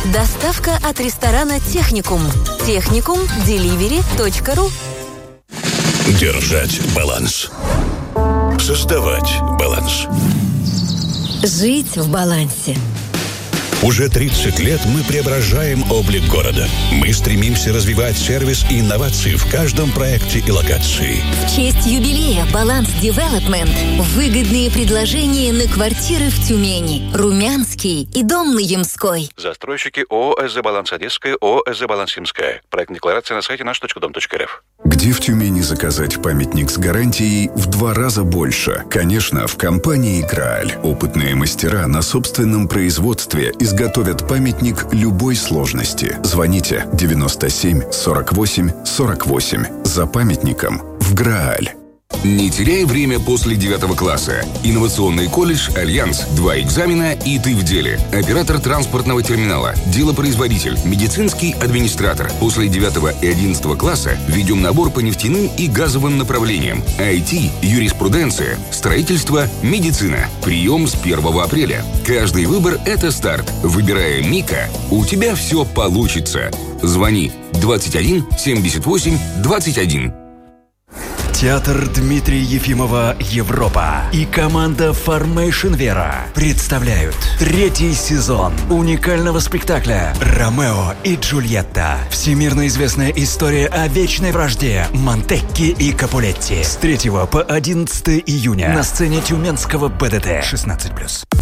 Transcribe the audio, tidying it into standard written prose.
Доставка от ресторана «Техникум». technicumdelivery.ru. Держать баланс. Создавать баланс. Жить в балансе. Уже 30 лет мы преображаем облик города. Мы стремимся развивать сервис и инновации в каждом проекте и локации. В честь юбилея «Баланс Девелопмент» выгодные предложения на квартиры в Тюмени, Румянский и Дом на Ямской. Застройщики ООО «СЗ Баланс Одесская», ООО «СЗ Баланс Ямская». Проектная декларация на сайте наш.дом.рф. Где в Тюмени заказать памятник с гарантией в 2 раза больше? Конечно, в компании «Грааль». Опытные мастера на собственном производстве изготовят памятник любой сложности. Звоните 97 48 48. За памятником в «Грааль». Не теряй время после 9 класса. Инновационный колледж «Альянс». 2 экзамена и ты в деле. Оператор транспортного терминала, делопроизводитель, медицинский администратор. После 9 и 11 класса ведем набор по нефтяным и газовым направлениям. IT, юриспруденция, строительство, медицина. Прием с 1 апреля. Каждый выбор – это старт. Выбирая МИКа, у тебя все получится. Звони 21 78 21. Театр Дмитрия Ефимова «Европа» и команда Formation Vera представляют 3-й сезон уникального спектакля «Ромео и Джульетта». Всемирно известная история о вечной вражде Монтекки и Капулетти. С 3 по 11 июня на сцене Тюменского БДТ. 16+.